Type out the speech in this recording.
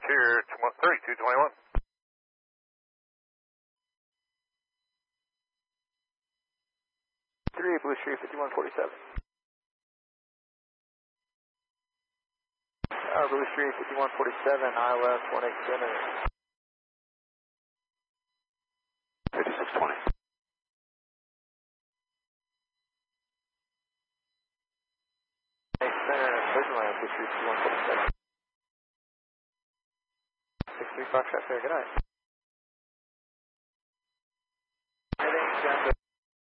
Frontier 3221. Blue Street 5147. Blue Street 5147, ILS 187. 5620. Center, Vigilant, Blue Street 5147. 63 Foxtrot there, good night. Heading down to